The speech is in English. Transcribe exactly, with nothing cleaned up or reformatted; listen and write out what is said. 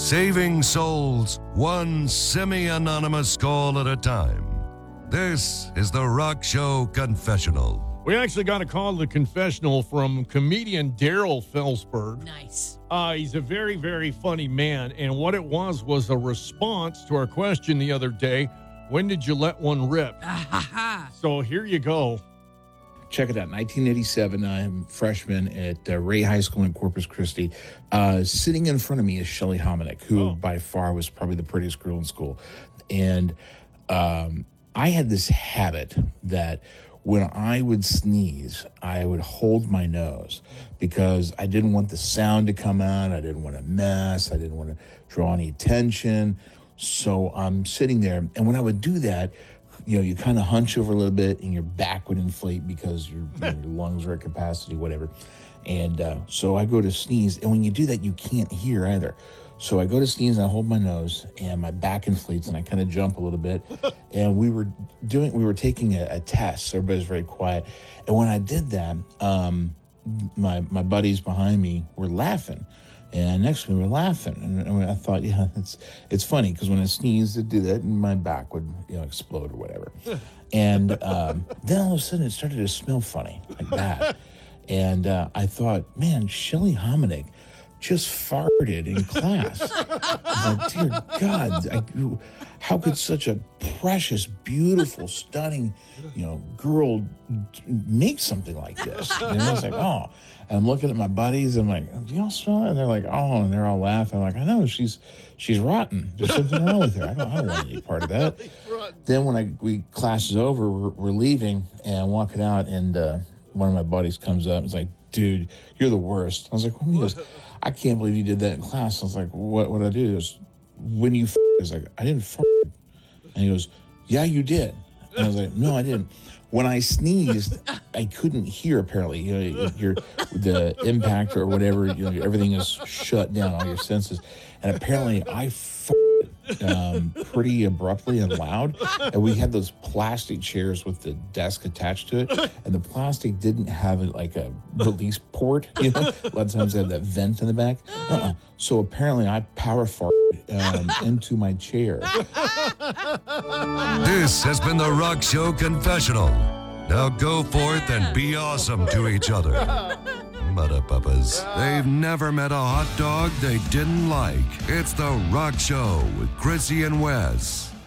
saving souls one semi-anonymous call at a time. This is the Rock Show Confessional. We actually got a call to the confessional from comedian Daryl Felsberg. Nice. Uh, he's a very, very funny man, and what it was was a response to our question the other day, when did you let one rip? So here you go. Check it out. nineteen eighty-seven, I'm a freshman at uh, Ray High School in Corpus Christi. Uh, sitting in front of me is Shelly Hominick, who Oh. by far was probably the prettiest girl in school. And um, I had this habit that when I would sneeze, I would hold my nose because I didn't want the sound to come out. I didn't want to mess. I didn't want to draw any attention. So I'm sitting there, and when I would do that, you know, you kind of hunch over a little bit and your back would inflate because your, you know, your lungs are at capacity, whatever. And uh, so I go to sneeze, and when you do that, you can't hear either. So I go to sneeze and I hold my nose and my back inflates and I kind of jump a little bit. And we were doing, we were taking a, a test. So everybody's very quiet. And when I did that, um, my my buddies behind me were laughing. And next to me were laughing. And, and I thought, yeah, it's it's funny because when I sneezed, it'd do that and my back would, you know, explode or whatever. And um, then all of a sudden it started to smell funny, like that. And uh, I thought, man, Shelly Hominick just farted in class. I was like, dear God, I, how could such a precious, beautiful, stunning, you know, girl make something like this? And I was like, oh. And I'm looking at my buddies. I'm like, do y'all smell it? And they're like, oh, and they're all laughing. I'm like, I know, she's she's rotten. There's something wrong with her. I don't, I don't want any part of that. Then when I we class is over, we're, we're leaving, and I'm walking out, and uh, one of my buddies comes up and is like, dude, you're the worst. I was like, what do you mean? He goes, I can't believe you did that in class. I was like, what would I do? He goes, when you f-? I was like, I didn't f-. And he goes, yeah, you did. And I was like, no, I didn't. When I sneezed, I couldn't hear, apparently. You know, your, the impact or whatever, you know, everything is shut down, all your senses. And apparently I f- um, pretty abruptly and loud. And we had those plastic chairs with the desk attached to it. And the plastic didn't have like a release port. You know, a lot of times they have that vent in the back. Uh-uh. So apparently I power farted um, into my chair. This has been the Rock Show Confessional. Now go forth and be awesome to each other. Mudda-puppas. They've never met a hot dog they didn't like. It's the Rock Show with Chrissy and Wes.